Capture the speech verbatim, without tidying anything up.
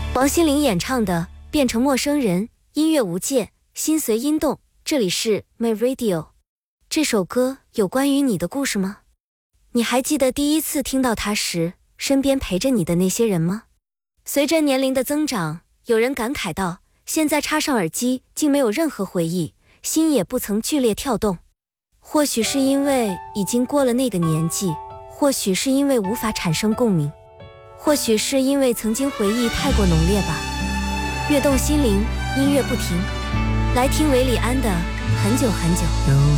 王心凌演唱的《变成陌生人》，音乐无界，心随音动。这里是 My Radio。 这首歌有关于你的故事吗？你还记得第一次听到它时，身边陪着你的那些人吗？随着年龄的增长，有人感慨道，现在插上耳机竟没有任何回忆，心也不曾剧烈跳动。或许是因为已经过了那个年纪，或许是因为无法产生共鸣，或许是因为曾经回忆太过浓烈吧。跃动心灵，音乐不停，来听韦礼安的很久很久。 有